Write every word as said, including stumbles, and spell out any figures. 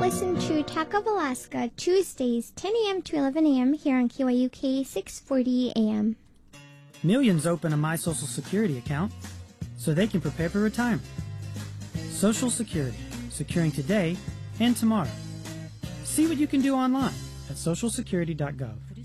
listen to Talk of Alaska Tuesdays, ten a.m. to eleven a.m. here on K Y U K six forty A M. Millions open a My Social Security account so they can prepare for retirement. Social Security, securing today and tomorrow. See what you can do online at social security dot gov.